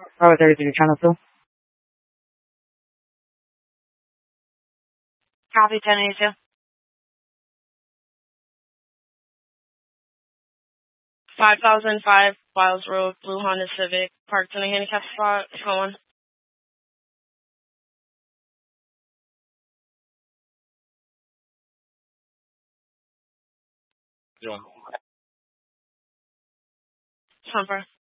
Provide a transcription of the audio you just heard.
Bravo 33, channel 2. Copy 1082. 5005 Wiles Road, Blue Honda Civic, parked in a handicap spot. Go on. Yeah. Temper.